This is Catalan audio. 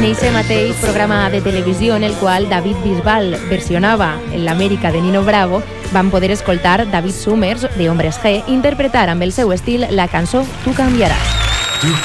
En aquest mateix programa de televisió en el qual David Bisbal versionava l'Amèrica de Nino Bravo, vam poder escoltar David Summers, de Hombres G, interpretar amb el seu estil la cançó Tu canviaràs.